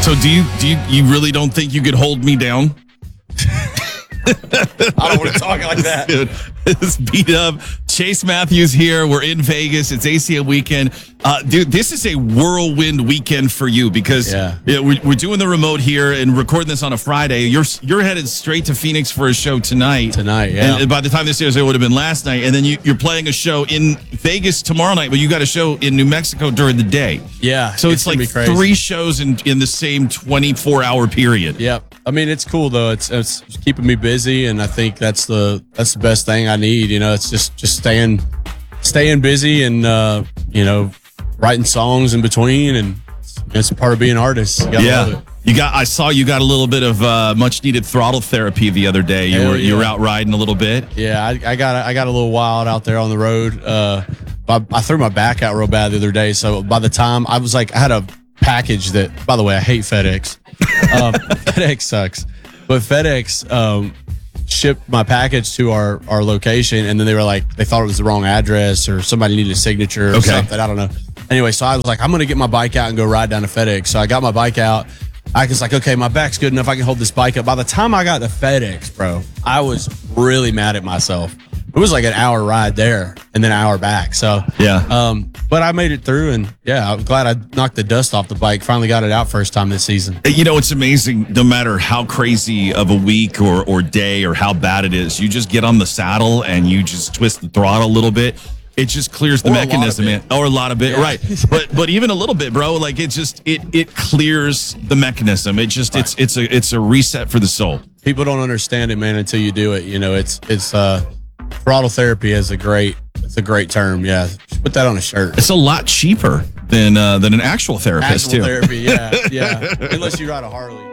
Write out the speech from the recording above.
So do you really don't think you could hold me down? I don't want to talk like that. Dude, it's beat up. Chase Matthews here. We're in Vegas. It's ACM weekend. Dude, this is a whirlwind weekend for you because we're doing the remote here and recording this on a Friday. You're headed straight to Phoenix for a show tonight. And by the time this airs, it would have been last night. And then you're playing a show in Vegas tomorrow night, but you got a show in New Mexico during the day. Yeah. So it's like 3 shows in the same 24-hour period. Yep. I mean, it's cool though. It's keeping me busy, and I think that's the best thing I need. You know, it's just staying busy and writing songs in between, and it's part of being an artist. You love it. I saw you got a little bit of much needed throttle therapy the other day. You were out riding a little bit. Yeah, I got a little wild out there on the road. I threw my back out real bad the other day, so by the time I had a package that, by the way, I hate FedEx. FedEx sucks, but FedEx shipped my package to our location, and then they were like, they thought it was the wrong address or somebody needed a signature or something. I don't know. Anyway, so I was like, I'm going to get my bike out and go ride down to FedEx. So I got my bike out. I was like, okay, my back's good enough. I can hold this bike up. By the time I got to FedEx, bro, I was really mad at myself. It was like an hour ride there and then an hour back. So, but I made it through, and I'm glad I knocked the dust off the bike. Finally got it out first time this season. You know, it's amazing. No matter how crazy of a week or day or how bad it is, you just get on the saddle and you just twist the throttle a little bit. It just clears the mechanism, or a lot of it, right? But even a little bit, bro. Like it clears the mechanism. It just it's a reset for the soul. People don't understand it, man, until you do it. You know, it's throttle therapy is a great term. Yeah, put that on a shirt. It's a lot cheaper than an actual therapist too. Therapy, yeah. Unless you ride a Harley.